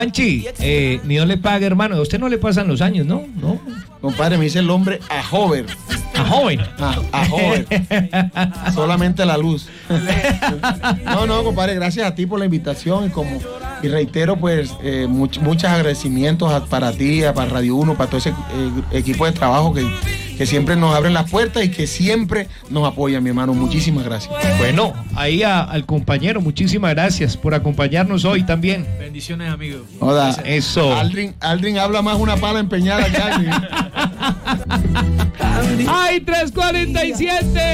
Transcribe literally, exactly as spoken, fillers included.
Anchi, eh, ni Dios le pague, hermano. A usted no le pasan los años, ¿no? No. Compadre, me dice el hombre a joven. A joven. A, a joven. Solamente la luz. No, no, compadre, gracias a ti por la invitación y como y reitero pues eh, much, muchos agradecimientos a, para ti, a, para Radio uno, para todo ese eh, equipo de trabajo que, que siempre nos abren las puertas y que siempre nos apoyan, mi hermano. Muchísimas gracias. Bueno, ahí a, al compañero, muchísimas gracias por acompañarnos hoy también. Bendiciones, amigo. Joda, eso. Aldrin, Aldrin habla más una pala empeñada que alguien. ¡Ay, tres cuarenta y siete!